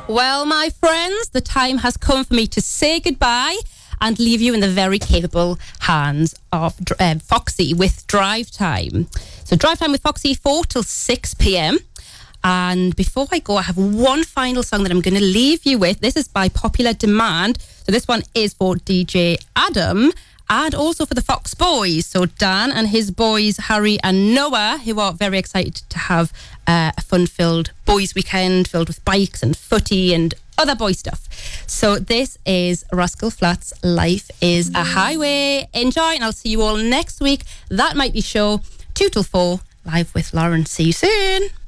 Well, my friends, the time has come for me to say goodbye and leave you in the very capable hands of Foxy with Drive Time. So Drive Time with Foxy, 4 till 6 p.m. And before I go, I have one final song that I'm going to leave you with. This is by popular demand. So this one is for DJ Adam and also for the Fox Boys. So Dan and his boys, Harry and Noah, who are very excited to have a fun-filled boys' weekend filled with bikes and footy and other boy stuff. So this is Rascal Flatts, Life is a Highway. Enjoy, and I'll see you all next week. That Might Be Show, 2 till 4, live with Lauren. See you soon.